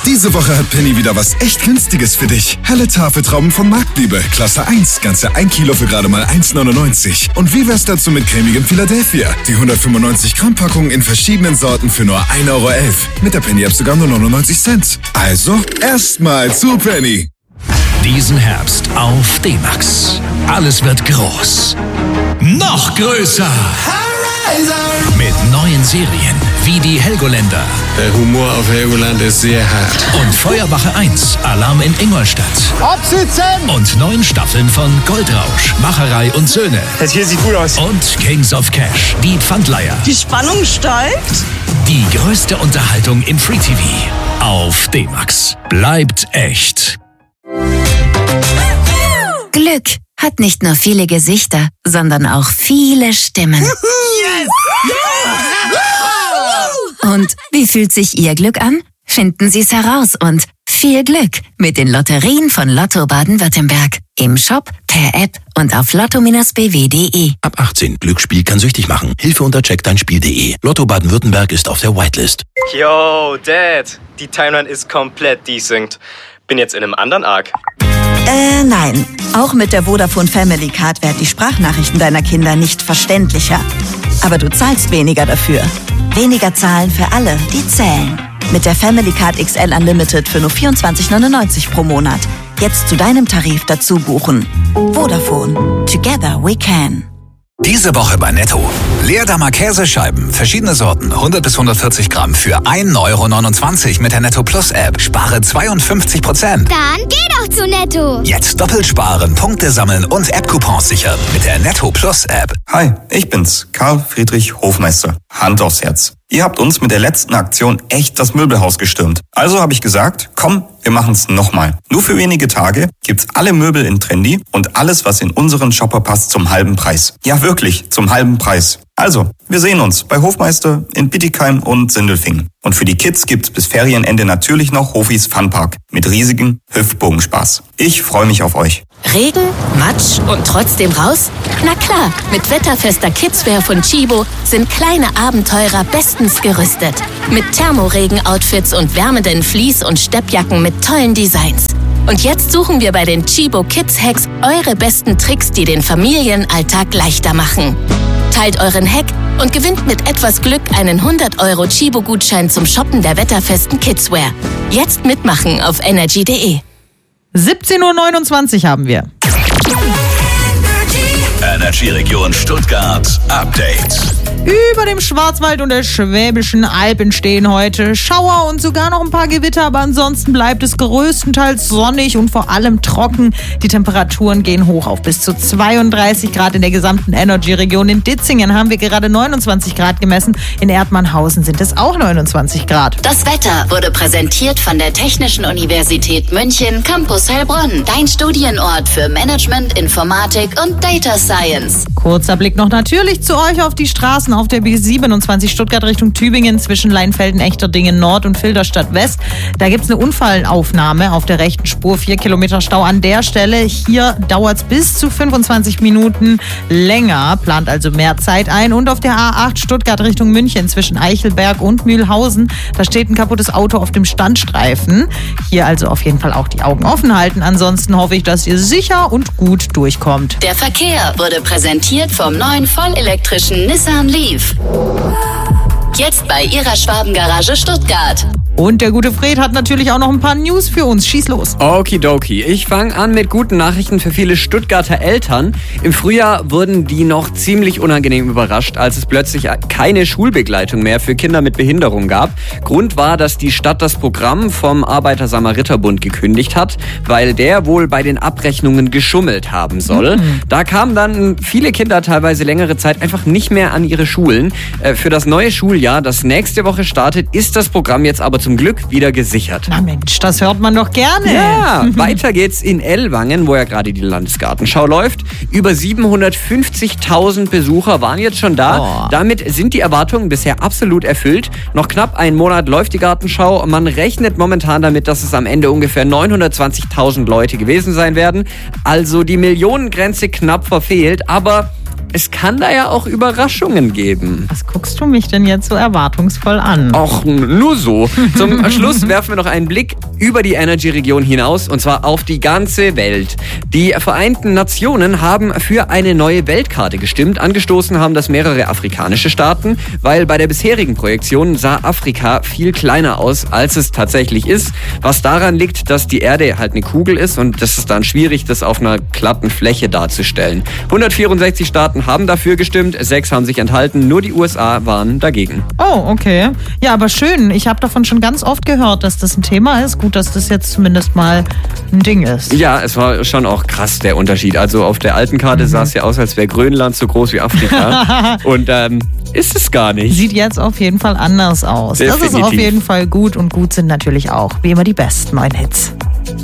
Diese Woche hat Penny wieder was echt Günstiges für dich. Helle Tafeltrauben von Marktliebe, Klasse 1, ganze 1 Kilo für gerade mal 1,99. Und wie wär's dazu mit cremigem Philadelphia? Die 195 Gramm Packung in verschiedenen Sorten für nur 1,11 Euro. Mit der Penny-App sogar nur 99 Cent. Also, erstmal zu Penny. Diesen Herbst auf D-Max. Alles wird groß. Noch größer. Mit neuen Serien wie die Helgoländer. Der Humor auf Helgoland ist sehr hart. Und Feuerwache 1, Alarm in Ingolstadt. Absitzen! Und 9 Staffeln von Goldrausch, Macherei und Söhne. Das hier sieht gut aus. Und Kings of Cash, die Pfandleiher. Die Spannung steigt. Die größte Unterhaltung im Free TV. Auf D-Max. Bleibt echt. Glück hat nicht nur viele Gesichter, sondern auch viele Stimmen. Yes! Und wie fühlt sich Ihr Glück an? Finden Sie es heraus und viel Glück mit den Lotterien von Lotto Baden-Württemberg. Im Shop, per App und auf lotto-bw.de. Ab 18. Glücksspiel kann süchtig machen. Hilfe unter checkdeinspiel.de. Lotto Baden-Württemberg ist auf der Whitelist. Yo, Dad. Die Timeline ist komplett desynced. Bin jetzt in einem anderen Arc. Nein. Auch mit der Vodafone Family Card werden die Sprachnachrichten deiner Kinder nicht verständlicher. Aber du zahlst weniger dafür. Weniger zahlen für alle, die zählen. Mit der Family Card XL Unlimited für nur 24,99 pro Monat. Jetzt zu deinem Tarif dazu buchen. Vodafone. Together we can. Diese Woche bei Netto. Leerdammer Käsescheiben, verschiedene Sorten, 100 bis 140 Gramm für 1,29 Euro mit der Netto Plus App. Spare 52%. Dann geh doch zu Netto. Jetzt doppelt sparen, Punkte sammeln und App-Coupons sichern mit der Netto Plus App. Hi, ich bin's, Karl Friedrich Hofmeister. Hand aufs Herz. Ihr habt uns mit der letzten Aktion echt das Möbelhaus gestürmt. Also habe ich gesagt, komm, wir machen's nochmal. Nur für wenige Tage gibt's alle Möbel in Trendy und alles, was in unseren Shopper passt, zum halben Preis. Ja, wirklich, zum halben Preis. Also, wir sehen uns bei Hofmeister in Bietigheim und Sindelfingen. Und für die Kids gibt's bis Ferienende natürlich noch Hofis Funpark mit riesigem Hüpfbogenspaß. Ich freue mich auf euch. Regen, Matsch und trotzdem raus? Na klar, mit wetterfester Kidswear von Chibo sind kleine Abenteurer bestens gerüstet. Mit Thermoregen-Outfits und wärmenden Fleece- und Steppjacken mit tollen Designs. Und jetzt suchen wir bei den Chibo Kids Hacks eure besten Tricks, die den Familienalltag leichter machen. Teilt euren Hack und gewinnt mit etwas Glück einen 100 € Chibo-Gutschein zum Shoppen der wetterfesten Kidswear. Jetzt mitmachen auf energy.de. 17:29 Uhr haben wir. Energy Region Stuttgart Update. Über dem Schwarzwald und der Schwäbischen Alb entstehen heute Schauer und sogar noch ein paar Gewitter, aber ansonsten bleibt es größtenteils sonnig und vor allem trocken. Die Temperaturen gehen hoch auf bis zu 32 Grad in der gesamten Energy-Region. In Ditzingen haben wir gerade 29 Grad gemessen, in Erdmannhausen sind es auch 29 Grad. Das Wetter wurde präsentiert von der Technischen Universität München, Campus Heilbronn. Dein Studienort für Management, Informatik und Data Science. Kurzer Blick noch natürlich zu euch auf die Straßen auf der B27 Stuttgart Richtung Tübingen zwischen Leinfelden, Echterdingen Nord und Filderstadt West. Da gibt es eine Unfallaufnahme auf der rechten Spur, 4 Kilometer Stau an der Stelle. Hier dauert es bis zu 25 Minuten länger, plant also mehr Zeit ein. Und auf der A8 Stuttgart Richtung München zwischen Eichelberg und Mühlhausen, da steht ein kaputtes Auto auf dem Standstreifen. Hier also auf jeden Fall auch die Augen offen halten. Ansonsten hoffe ich, dass ihr sicher und gut durchkommt. Der Verkehr wurde präsentiert vom neuen vollelektrischen Nissan Leaf. Jetzt bei Ihrer Schwabengarage Stuttgart. Und der gute Fred hat natürlich auch noch ein paar News für uns. Schieß los. Okidoki. Ich fange an mit guten Nachrichten für viele Stuttgarter Eltern. Im Frühjahr wurden die noch ziemlich unangenehm überrascht, als es plötzlich keine Schulbegleitung mehr für Kinder mit Behinderung gab. Grund war, dass die Stadt das Programm vom Arbeiter-Samariter-Bund gekündigt hat, weil der wohl bei den Abrechnungen geschummelt haben soll. Da kamen dann viele Kinder teilweise längere Zeit einfach nicht mehr an ihre Schulen. Für das neue Schuljahr, das nächste Woche startet, ist das Programm jetzt aber zum Glück wieder gesichert. Na Mensch, das hört man doch gerne. Ja, weiter geht's in Ellwangen, wo ja gerade die Landesgartenschau läuft. Über 750.000 Besucher waren jetzt schon da. Oh. Damit sind die Erwartungen bisher absolut erfüllt. Noch knapp einen Monat läuft die Gartenschau. Man rechnet momentan damit, dass es am Ende ungefähr 920.000 Leute gewesen sein werden. Also die Millionengrenze knapp verfehlt, aber es kann da ja auch Überraschungen geben. Was guckst du mich denn jetzt so erwartungsvoll an? Ach, nur so. Zum Schluss werfen wir noch einen Blick über die Energy-Region hinaus und zwar auf die ganze Welt. Die Vereinten Nationen haben für eine neue Weltkarte gestimmt. Angestoßen haben das mehrere afrikanische Staaten, weil bei der bisherigen Projektion sah Afrika viel kleiner aus, als es tatsächlich ist. Was daran liegt, dass die Erde halt eine Kugel ist und das ist dann schwierig, das auf einer glatten Fläche darzustellen. 164 Staaten haben dafür gestimmt, 6 haben sich enthalten, nur die USA waren dagegen. Oh, okay. Ja, aber schön. Ich habe davon schon ganz oft gehört, dass das ein Thema ist. Gut, dass das jetzt zumindest mal ein Ding ist. Ja, es war schon auch krass, der Unterschied. Also auf der alten Karte sah es ja aus, als wäre Grönland so groß wie Afrika. Und ist es gar nicht. Sieht jetzt auf jeden Fall anders aus. Definitiv. Das ist auf jeden Fall gut und gut sind natürlich auch wie immer die besten neuen Hits.